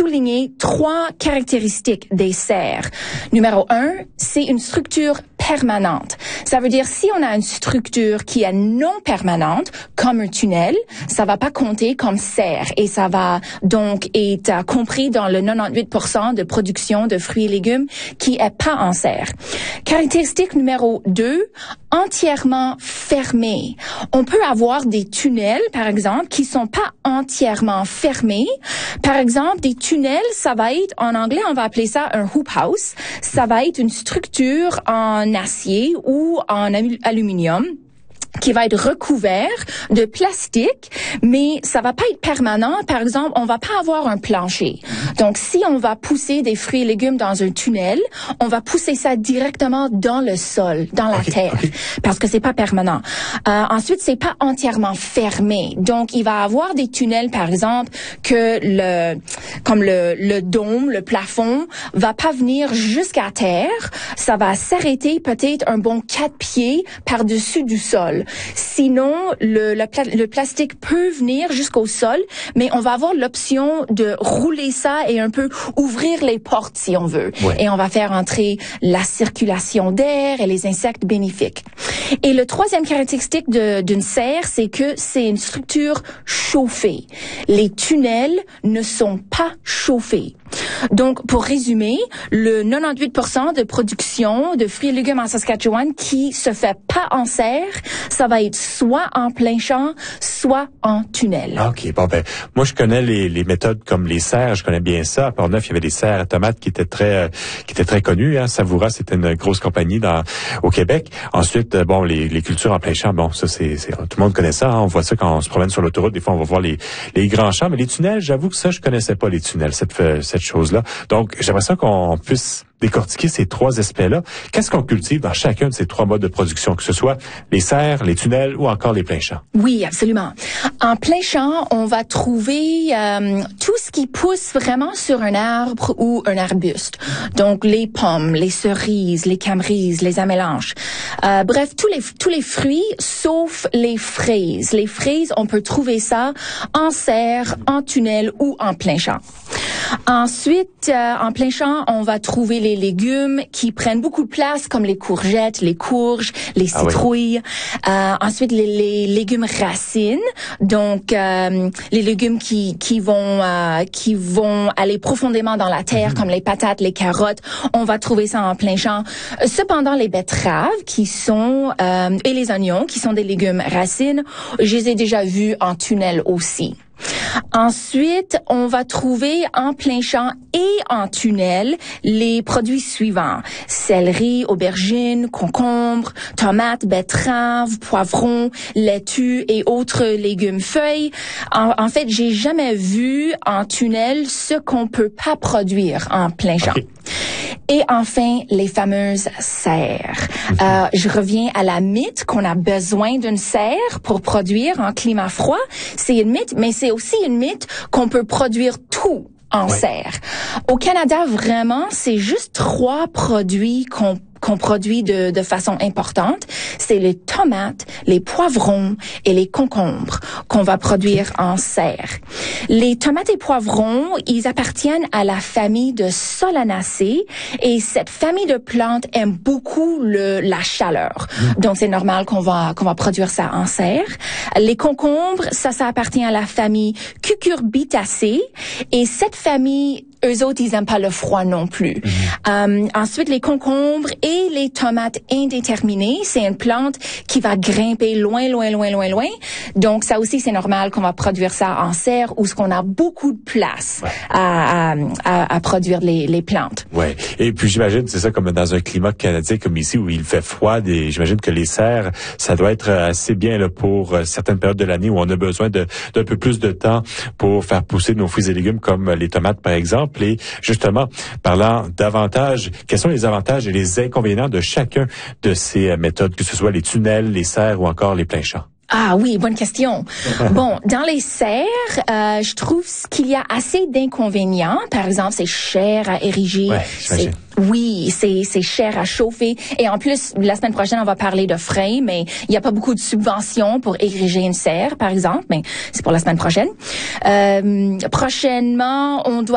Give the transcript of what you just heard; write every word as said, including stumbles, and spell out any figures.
souligner trois caractéristiques des serres. Numéro un, c'est une structure permanente. Ça veut dire si on a une structure qui est non permanente, comme un tunnel, ça va pas compter comme serre et ça va donc être compris dans le quatre-vingt-dix-huit pour cent de production de fruits et légumes qui est pas en serre. Caractéristique numéro deux, entièrement fermé. On peut avoir des tunnels, par exemple, qui sont pas entièrement fermés. Par exemple, des tunnels, ça va être, en anglais, on va appeler ça un hoop house. Ça va être une structure en acier ou en aluminium qui va être recouvert de plastique, mais ça va pas être permanent. Par exemple, on va pas avoir un plancher. Donc, si on va pousser des fruits et légumes dans un tunnel, on va pousser ça directement dans le sol, dans la okay, terre, okay. parce que c'est pas permanent. Euh, ensuite, c'est pas entièrement fermé. Donc, il va avoir des tunnels, par exemple, que le, comme le, le dôme, le plafond, va pas venir jusqu'à terre. Ça va s'arrêter peut-être un bon quatre pieds par-dessus du sol. Sinon, le, le, pla- le plastique peut venir jusqu'au sol, mais on va avoir l'option de rouler ça et un peu ouvrir les portes si on veut. Ouais. Et on va faire entrer la circulation d'air et les insectes bénéfiques. Et le troisième caractéristique de, d'une serre, c'est que c'est une structure chauffée. Les tunnels ne sont pas chauffés. Donc, pour résumer, le quatre-vingt-dix-huit pour cent de production de fruits et légumes en Saskatchewan qui se fait pas en serre, ça va être soit en plein champ, soit en tunnel. OK, bon ben, moi je connais les, les méthodes comme les serres, je connais bien ça. À Portneuf, il y avait des serres à tomates qui étaient très euh, qui étaient très connues. Hein. Savoura, c'était une grosse compagnie dans au Québec. Ensuite, euh, bon, les, les cultures en plein champ, bon, ça c'est, c'est tout le monde connaît ça. Hein. On voit ça quand on se promène sur l'autoroute. Des fois, on va voir les les grands champs, mais les tunnels, j'avoue que ça, je connaissais pas les tunnels, cette cette chose-là. Donc, j'aimerais ça qu'on puisse décortiquer ces trois aspects-là. Qu'est-ce qu'on cultive dans chacun de ces trois modes de production, que ce soit les serres, les tunnels ou encore les pleins champs? Oui, absolument. En plein champ, on va trouver euh, tout ce qui pousse vraiment sur un arbre ou un arbuste. Donc, les pommes, les cerises, les camerises, les amélanches. Euh, bref, tous les tous les fruits, sauf les fraises. Les fraises, on peut trouver ça en serre, en tunnel ou en plein champ. Ensuite, euh, en plein champ, on va trouver les légumes qui prennent beaucoup de place, comme les courgettes, les courges, les citrouilles. Ah oui. euh, ensuite, les, les légumes racines, donc euh, les légumes qui qui vont euh, qui vont aller profondément dans la terre, mm-hmm. comme les patates, les carottes. On va trouver ça en plein champ. Cependant, les betteraves, qui sont euh, et les oignons, qui sont des légumes racines, je les ai déjà vus en tunnel aussi. Ensuite, on va trouver en plein champ et en tunnel les produits suivants. Céleri, aubergines, concombres, tomates, betteraves, poivrons, laitues et autres légumes feuilles. En, en fait, j'ai jamais vu en tunnel ce qu'on peut pas produire en plein champ. Okay. Et enfin, les fameuses serres. Euh, je reviens à la mythe qu'on a besoin d'une serre pour produire en climat froid. C'est une mythe, mais c'est aussi une mythe qu'on peut produire tout en ouais. serre. Au Canada, vraiment, c'est juste trois produits qu'on qu'on produit de, de façon importante, c'est les tomates, les poivrons et les concombres qu'on va produire en serre. Les tomates et poivrons, ils appartiennent à la famille de Solanaceae et cette famille de plantes aime beaucoup le, la chaleur. Mmh. Donc, c'est normal qu'on va, qu'on va produire ça en serre. Les concombres, ça, ça appartient à la famille Cucurbitaceae et cette famille, eux autres, ils aiment pas le froid non plus. Mmh. Euh, ensuite, les concombres et les tomates indéterminées, c'est une plante qui va grimper loin, loin, loin, loin, loin. Donc, ça aussi, c'est normal qu'on va produire ça en serre où ce qu'on a beaucoup de place ouais. à, à, à produire les, les plantes. Ouais. Et puis, j'imagine, c'est ça comme dans un climat canadien comme ici où il fait froid. Et j'imagine que les serres, ça doit être assez bien là, pour certaines périodes de l'année où on a besoin de, d'un peu plus de temps pour faire pousser nos fruits et légumes comme les tomates, par exemple. Et justement, parlant d'avantages, quels sont les avantages et les inconvénients de chacun de ces méthodes, que ce soit les tunnels, les serres ou encore les pleins champs? Ah oui, bonne question. Bon, dans les serres, euh, je trouve qu'il y a assez d'inconvénients. Par exemple, c'est cher à ériger. Ouais, c'est, oui, c'est c'est cher à chauffer. Et en plus, la semaine prochaine, on va parler de frais, mais il n'y a pas beaucoup de subventions pour ériger une serre, par exemple. Mais c'est pour la semaine prochaine. Euh, prochainement, on doit